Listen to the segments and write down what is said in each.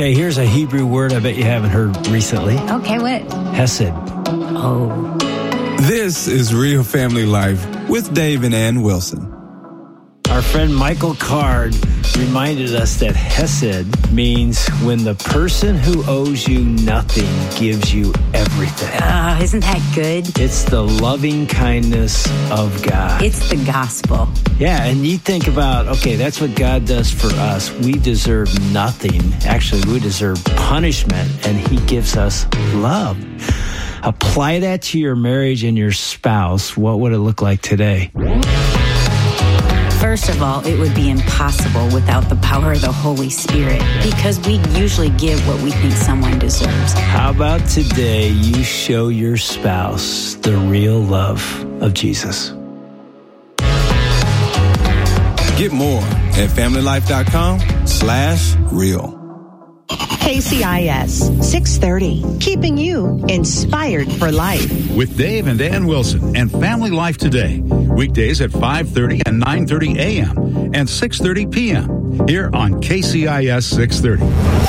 Okay, here's a Hebrew word I bet you haven't heard recently. Okay, what? Hesed. Oh. This is Real Family Life with Dave and Ann Wilson. Our friend Michael Card reminded us that Hesed means when the person who owes you nothing gives you everything. Isn't that good? It's the loving kindness of God. It's the gospel. Yeah, and you think about, okay, that's what God does for us. We deserve nothing. Actually, we deserve punishment, and he gives us love. Apply that to your marriage and your spouse. What would it look like today? First of all, it would be impossible without the power of the Holy Spirit because we usually give what we think someone deserves. How about today you show your spouse the real love of Jesus? Get more at familylife.com/real. KCIS 630, keeping you inspired for life. With Dave and Ann Wilson and Family Life Today. Weekdays at 5:30 and 9:30 a.m. and 6:30 p.m. here on KCIS 630.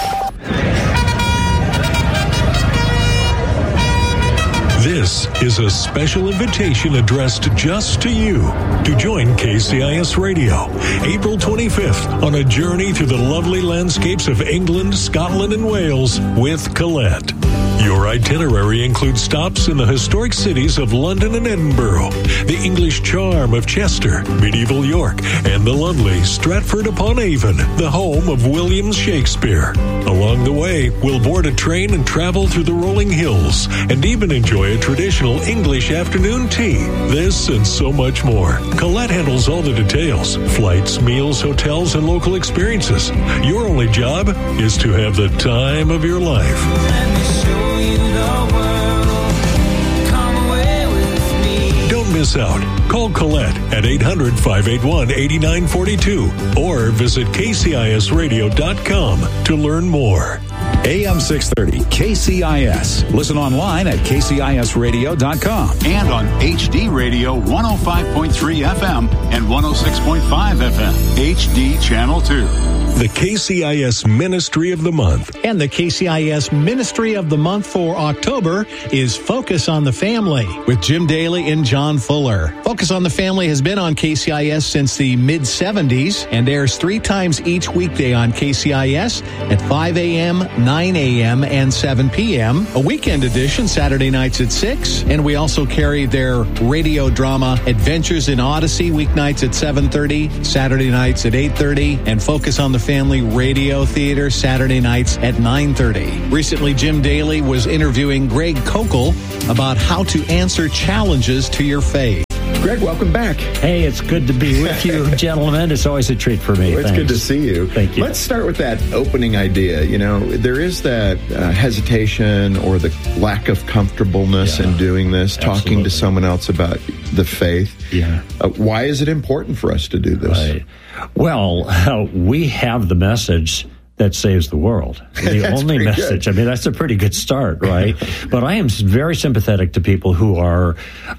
This is a special invitation addressed just to you to join KCIS Radio, April 25th, on a journey through the lovely landscapes of England, Scotland, and Wales with Colette. Your itinerary includes stops in the historic cities of London and Edinburgh, the English charm of Chester, medieval York, and the lovely Stratford-upon-Avon, the home of William Shakespeare. Along the way, we'll board a train and travel through the rolling hills, and even enjoy a traditional English afternoon tea. This and so much more. Colette handles all the details: flights, meals, hotels, and local experiences. Your only job is to have the time of your life. Don't miss out. Call Colette at 800-581-8942 or visit kcisradio.com to learn more. AM 630 KCIS. Listen online at kcisradio.com and on HD Radio 105.3 FM and 106.5 FM. HD Channel 2. The KCIS Ministry of the Month. And the KCIS Ministry of the Month for October is Focus on the Family with Jim Daly and John Fuller. Focus on the Family has been on KCIS since the mid-'70s and airs 3 times each weekday on KCIS at 5 a.m., 9 a.m., and 7 p.m. A weekend edition Saturday nights at 6. And we also carry their radio drama Adventures in Odyssey weeknights at 7:30, Saturday nights at 8:30, and Focus on the Family Radio Theater Saturday nights at 9:30. Recently, Jim Daly was interviewing Greg Kokel about how to answer challenges to your faith. Greg, welcome back. Hey, it's good to be with you, gentlemen. It's always a treat for me. Well, it's good to see you. Thank you. Let's start with that opening idea. You know, there is that hesitation or the lack of comfortableness in doing this, talking to someone else about the faith. Yeah. Why is it important for us to do this? Right. Well, we have the message that saves the world. The only message. Good. I mean, that's a pretty good start, right? But I am very sympathetic to people who are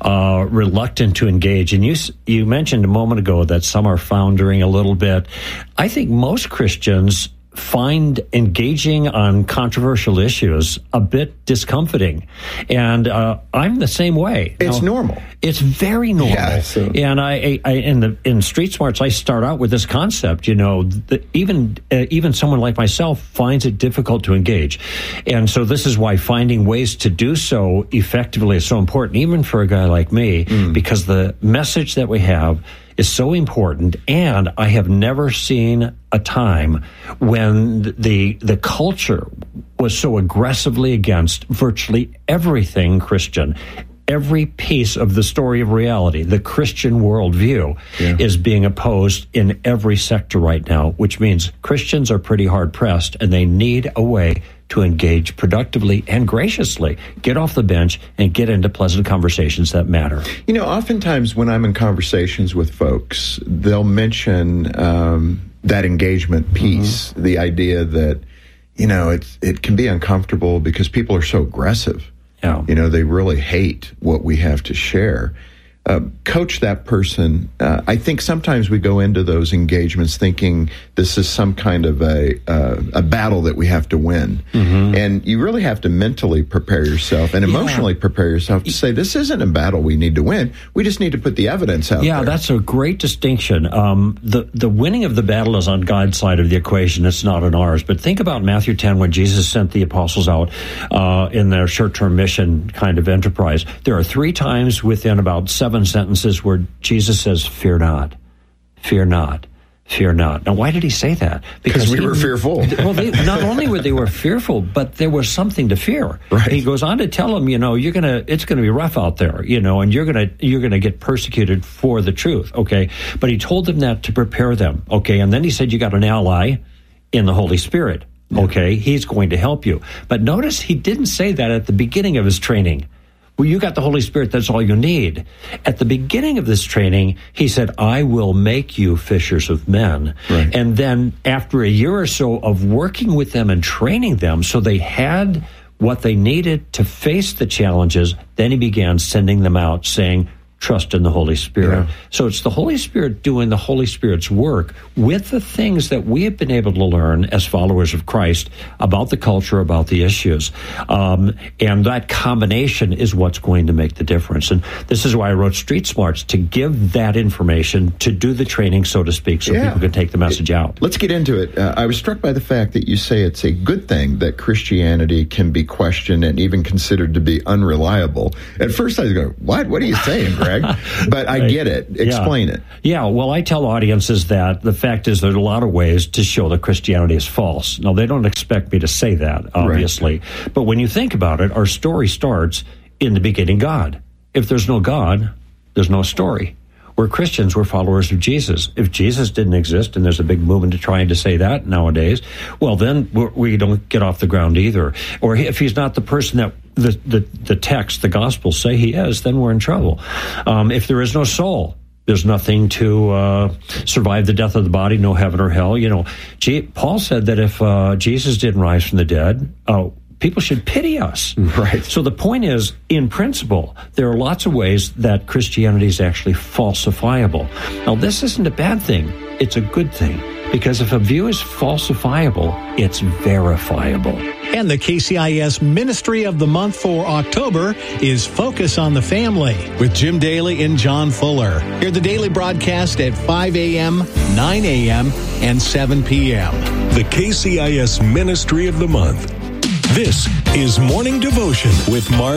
reluctant to engage. And you mentioned a moment ago that some are foundering a little bit. I think most Christians find engaging on controversial issues a bit discomforting. And I'm the same way. It's normal. It's very normal. Yeah, so. And I in Street Smarts, I start out with this concept, you know, that even someone like myself finds it difficult to engage. And so this is why finding ways to do so effectively is so important, even for a guy like me, because the message that we have is so important, and I have never seen a time when the culture was so aggressively against virtually everything Christian. Every piece of the story of reality, the Christian worldview, is being opposed in every sector right now, which means Christians are pretty hard-pressed, and they need a way to engage productively and graciously, get off the bench, and get into pleasant conversations that matter. You know, oftentimes when I'm in conversations with folks, they'll mention that engagement piece, the idea that, you know, it can be uncomfortable because people are so aggressive. Yeah. You know, they really hate what we have to share. coach that person. I think sometimes we go into those engagements thinking this is some kind of a battle that we have to win. Mm-hmm. And you really have to mentally prepare yourself and emotionally prepare yourself to say, this isn't a battle we need to win. We just need to put the evidence out there. Yeah, that's a great distinction. The winning of the battle is on God's side of the equation. It's not on ours. But think about Matthew 10 when Jesus sent the apostles out in their short-term mission kind of enterprise. There are 3 times within about 7 sentences where Jesus says, fear not, fear not, fear not. Now, why did he say that? Because we were fearful. Well, not only were they fearful, but there was something to fear. Right. He goes on to tell them, it's going to be rough out there, and you're going to get persecuted for the truth, okay? But he told them that to prepare them, okay? And then he said, you got an ally in the Holy Spirit, okay? He's going to help you. But notice he didn't say that at the beginning of his training. Well, you got the Holy Spirit, that's all you need. At the beginning of this training, he said, I will make you fishers of men. Right. And then after a year or so of working with them and training them so they had what they needed to face the challenges, then he began sending them out saying, trust in the Holy Spirit. Yeah. So it's the Holy Spirit doing the Holy Spirit's work with the things that we have been able to learn as followers of Christ about the culture, about the issues. And that combination is what's going to make the difference. And this is why I wrote Street Smarts, to give that information, to do the training, so to speak, so people can take the message out. Let's get into it. I was struck by the fact that you say it's a good thing that Christianity can be questioned and even considered to be unreliable. At first I was going, what? What are you saying, Greg? But I get it. Explain it. Yeah, well, I tell audiences that the fact is there's a lot of ways to show that Christianity is false. Now, they don't expect me to say that, obviously. Right. But when you think about it, our story starts in the beginning God. If there's no God, there's no story. We're Christians, we're followers of Jesus. If Jesus didn't exist, and there's a big movement to trying to say that nowadays, well, then we don't get off the ground either. Or if he's not the person that the text, the Gospels say he is, then we're in trouble. If there is no soul, there's nothing to survive the death of the body, no heaven or hell. Paul said that if Jesus didn't rise from the dead, people should pity us. Right. So the point is, in principle, there are lots of ways that Christianity is actually falsifiable. Now, this isn't a bad thing. It's a good thing. Because if a view is falsifiable, it's verifiable. And the KCIS Ministry of the Month for October is Focus on the Family with Jim Daly and John Fuller. Hear the daily broadcast at 5 a.m., 9 a.m., and 7 p.m. The KCIS Ministry of the Month. This is Morning Devotion with Mark